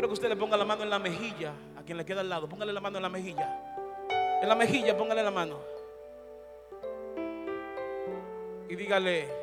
quiero que usted le ponga la mano en la mejilla a quien le queda al lado. Póngale la mano en la mejilla. En la mejilla, póngale la mano. Y dígale: